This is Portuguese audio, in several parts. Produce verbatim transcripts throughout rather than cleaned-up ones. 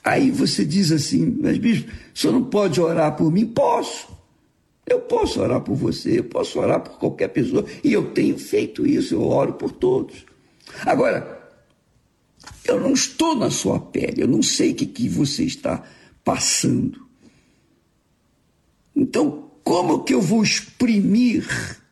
Aí você diz assim, mas bispo, o senhor não pode orar por mim? Posso. Eu posso orar por você, eu posso orar por qualquer pessoa, e eu tenho feito isso, eu oro por todos. Agora, eu não estou na sua pele, eu não sei o que, que você está passando. Então, como que eu vou exprimir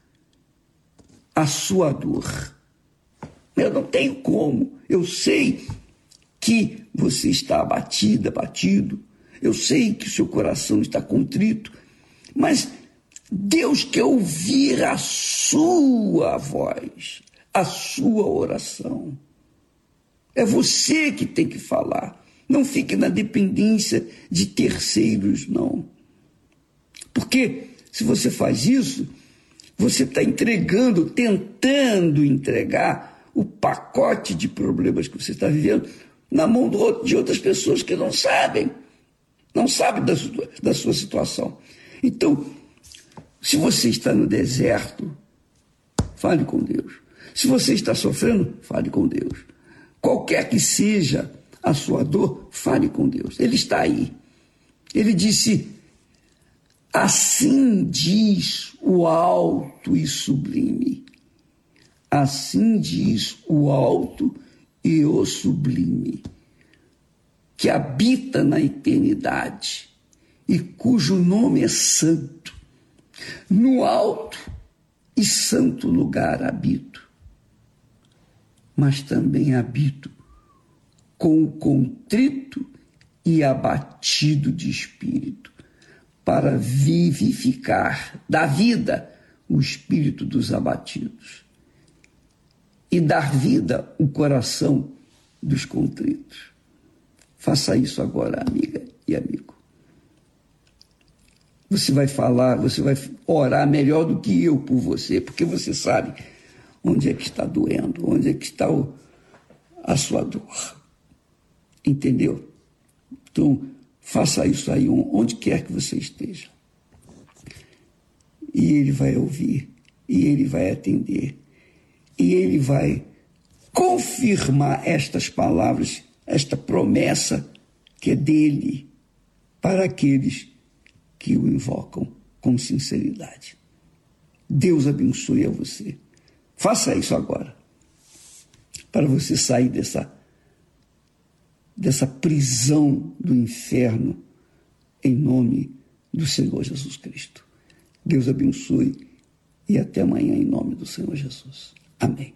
a sua dor? Eu não tenho como. Eu sei que você está abatida, abatido. Eu sei que o seu coração está contrito. Mas Deus quer ouvir a sua voz, a sua oração. É você que tem que falar. Não fique na dependência de terceiros, não. Porque se você faz isso, você está entregando, tentando entregar o pacote de problemas que você está vivendo na mão de outras pessoas que não sabem, não sabem da sua, da sua situação. Então, se você está no deserto, fale com Deus. Se você está sofrendo, fale com Deus. Qualquer que seja a sua dor, fale com Deus. Ele está aí. Ele disse, assim diz o alto e sublime. Assim diz o alto e o sublime, que habita na eternidade e cujo nome é santo. No alto e santo lugar habito, mas também habito com o contrito e abatido de espírito, para vivificar da vida o espírito dos abatidos e dar vida ao coração dos contritos. Faça isso agora, amiga e amigo. Você vai falar, você vai orar melhor do que eu por você, porque você sabe onde é que está doendo, onde é que está o, a sua dor. Entendeu? Então, faça isso aí, onde quer que você esteja. E ele vai ouvir, e ele vai atender, e ele vai confirmar estas palavras, esta promessa que é dele para aqueles que o invocam com sinceridade. Deus abençoe a você. Faça isso agora, para você sair dessa, dessa prisão do inferno, em nome do Senhor Jesus Cristo. Deus abençoe e até amanhã, em nome do Senhor Jesus. Amém.